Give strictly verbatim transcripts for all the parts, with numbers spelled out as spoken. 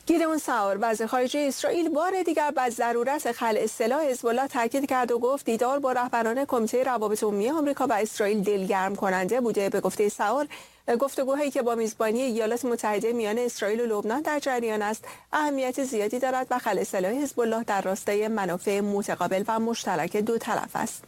گیدئون ساور وزیر خارجه اسرائیل بار دیگر بر ضرورت خلع سلاح حزب الله تاکید کرد و گفت دیدار با رهبران کمیته روابط عمومی آمریکا و اسرائیل دلگرم کننده بوده. به گفته ساور، گفتگوهایی که با میزبانی ایالات متحده میان اسرائیل و لبنان در جریان است اهمیت زیادی دارد و خلع سلاح حزب الله در راستای منافع متقابل و مشترک دو طرف است.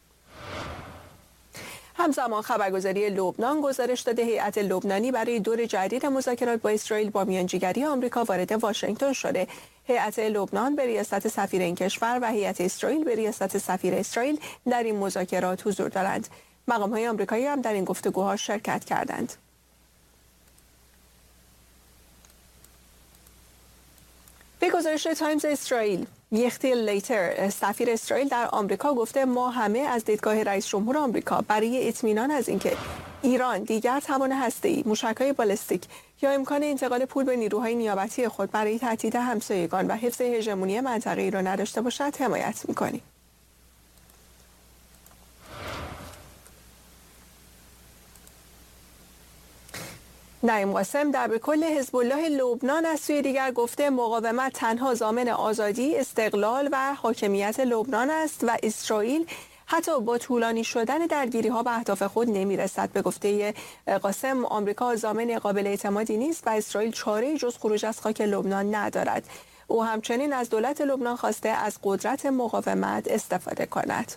همزمان خبرگزاری لبنان گزارش داده هیئت لبنانی برای دور جدید مذاکرات با اسرائیل با میانجیگری آمریکا وارد واشنگتن شده. هیئت لبنان به ریاست سفیر این کشور و هیئت اسرائیل به ریاست سفیر اسرائیل در این مذاکرات حضور دارند. مقام‌های آمریکایی هم در این گفتگوها شرکت کردند. به گزارش تایمز اسرائیل، یختیل لیتر سفیر اسرائیل در آمریکا گفته ما همه از دیدگاه رئیس جمهور آمریکا برای اطمینان از اینکه ایران دیگر توان هسته‌ای، موشک‌های بالستیک یا امکان انتقال پول به نیروهای نیابتی خود برای تهدید همسایگان و حفظ هژمونی منطقه‌ای را نداشته باشد حمایت می‌کنیم. نعیم قاسم در کل حزب الله لبنان از سوی دیگر گفته مقاومت تنها ضامن آزادی، استقلال و حاکمیت لبنان است و اسرائیل حتی با طولانی شدن درگیری‌ها به اهداف خود نمی‌رسد. به گفته قاسم آمریکا ضامن قابل اعتمادی نیست و اسرائیل چاره‌ای جز خروج از خاک لبنان ندارد. او همچنین از دولت لبنان خواسته از قدرت مقاومت استفاده کند.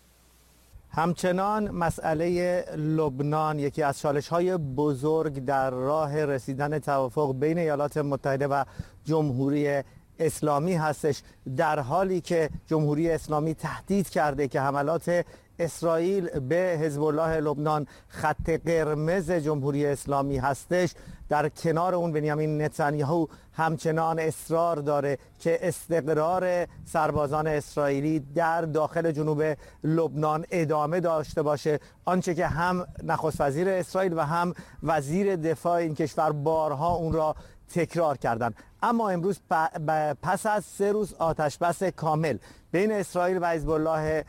همچنان مسئله لبنان یکی از چالش‌های بزرگ در راه رسیدن توافق بین ایالات متحده و جمهوری اسلامی هستش، در حالی که جمهوری اسلامی تهدید کرده که حملات اسرائیل به حزب الله لبنان خط قرمز جمهوری اسلامی هستش. در کنار اون بنیامین نتانیاهو همچنان اصرار داره که استقرار سربازان اسرائیلی در داخل جنوب لبنان ادامه داشته باشه، آنچه که هم نخست وزیر اسرائیل و هم وزیر دفاع این کشور بارها اون را تکرار کردند. اما امروز پس از سه روز آتشبس کامل بین اسرائیل و حزب الله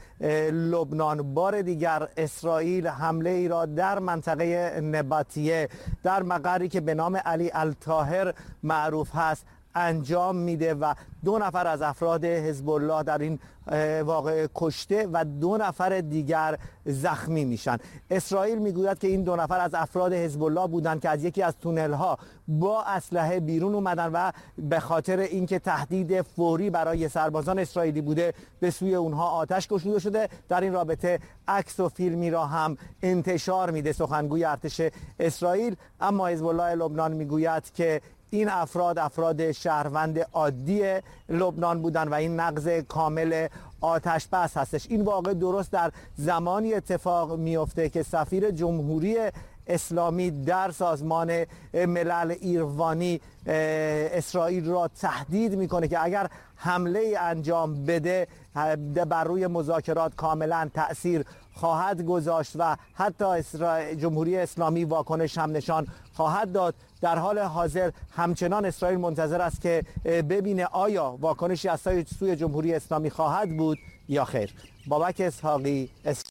لبنان بار دیگر اسرائیل حمله ای را در منطقه نباتیه در مقری که به نام علی الطاهر معروف هست انجام میده و دو نفر از افراد حزب الله در این واقعه کشته و دو نفر دیگر زخمی میشن. اسرائیل میگوید که این دو نفر از افراد حزب الله بودند که از یکی از تونل ها با اسلحه بیرون اومدن و به خاطر اینکه تهدید فوری برای سربازان اسرائیلی بوده به سوی اونها آتش گشوده شده. در این رابطه عکس و فیلمی را هم انتشار میده سخنگوی ارتش اسرائیل. اما حزب الله لبنان میگوید که این افراد افراد شهروند عادی لبنان بودن و این نقض کامل آتش بس هستش. این واقع درست در زمانی اتفاق میفته که سفیر جمهوری اسلامی در سازمان ملل ایروانی اسرائیل را تهدید میکنه که اگر حمله انجام بده بر روی مذاکرات کاملا تأثیر خواهد گذاشت و حتی جمهوری اسلامی واکنش هم نشان خواهد داد. در حال حاضر همچنان اسرائیل منتظر است که ببینه آیا واکنشی از سوی جمهوری اسلامی خواهد بود یا خیر. بابک اسحاقی اس...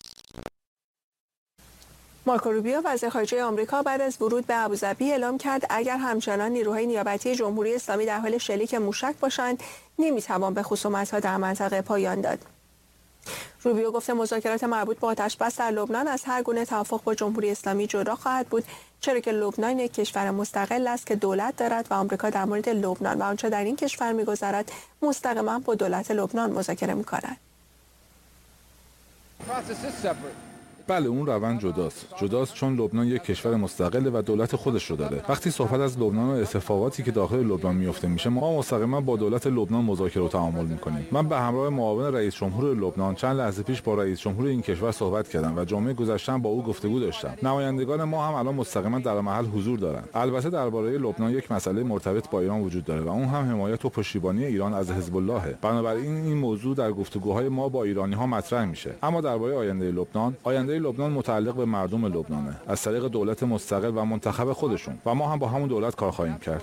مارکو روبیو وزیر خارجه آمریکا بعد از ورود به ابوظبی اعلام کرد اگر همچنان نیروهای نیابتی جمهوری اسلامی در حال شلیک موشک باشند نمیتوان به خصومت‌ها در منطقه پایان داد. روبیو گفته مذاکرات مربوط به آتش‌بس در لبنان از هر گونه توافق با جمهوری اسلامی جدا خواهد بود، چرا که لبنان یک کشور مستقل است که دولت دارد و آمریکا در مورد لبنان و آنچه در این کشور می‌گذرد مستقیما با دولت لبنان مذاکره می‌کند. بله اون روند جداست. جداست چون لبنان یک کشور مستقله و دولت خودش رو داره. وقتی صحبت از لبنان و اتفاقاتی که داخل لبنان میفته میشه ما مستقیما با دولت لبنان مذاکره و تعامل میکنیم. من به همراه معاون رئیس جمهور لبنان چند لحظه پیش با رئیس جمهور این کشور صحبت کردم و جمعه گذشته با او گفتگو داشتم. نمایندگان ما هم الان مستقیما در محل حضور دارن. البته درباره لبنان یک مسئله مرتبط با ایران وجود داره و اون هم حمایت و پشتیبانی ایران از حزب الله. بنابراین این موضوع در گفتگوهای ما با ایرانی‌ها مطرح میشه. اما درباره آینده لبنان، آینده لبنان متعلق به مردم لبنانه از طریق دولت مستقل و منتخب خودشون و ما هم با همون دولت کار خواهیم کرد.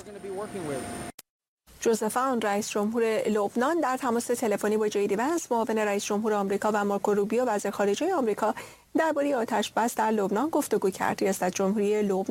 جوزف آن رئیس جمهور لبنان در تماس تلفنی با جی دی ونس معاون رئیس جمهور آمریکا و مارکو روبیو وزیر خارجه آمریکا درباره آتش‌بس در لبنان گفتگو کرد. ریاست جمهوری لبنان